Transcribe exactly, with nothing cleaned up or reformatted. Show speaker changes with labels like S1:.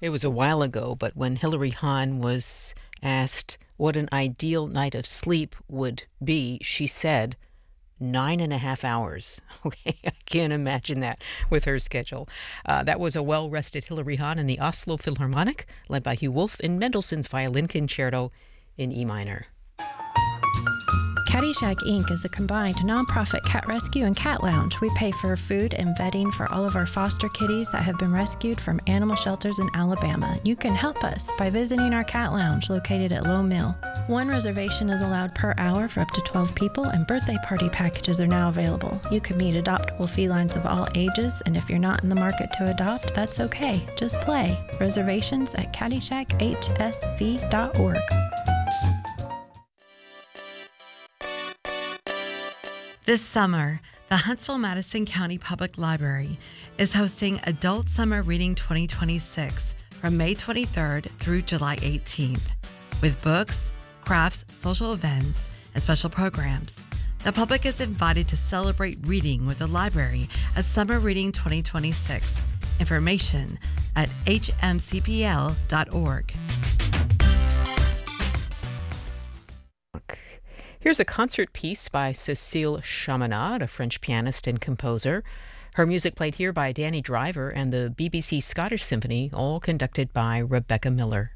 S1: It was a while ago, but when Hilary Hahn was asked what an ideal night of sleep would be, she said nine and a half hours. Okay, I can't imagine that with her schedule. Uh, that was a well-rested Hilary Hahn in the Oslo Philharmonic, led by Hugh Wolf in Mendelssohn's Violin Concerto in E minor.
S2: Caddyshack Incorporated is a combined nonprofit cat rescue and cat lounge. We pay for food and bedding for all of our foster kitties that have been rescued from animal shelters in Alabama. You can help us by visiting our cat lounge located at Low Mill. One reservation is allowed per hour for up to twelve people, and birthday party packages are now available. You can meet adoptable felines of all ages, and if you're not in the market to adopt, that's okay. Just play. Reservations at caddyshack h s v dot org.
S3: This summer, the Huntsville-Madison County Public Library is hosting Adult Summer Reading twenty twenty-six from May twenty-third through July eighteenth. With books, crafts, social events, and special programs, the public is invited to celebrate reading with the library at Summer Reading twenty twenty-six. Information at h m c p l dot org.
S1: Here's a concert piece by Cécile Chaminade, a French pianist and composer. Her music played here by Danny Driver and the B B C Scottish Symphony, all conducted by Rebecca Miller.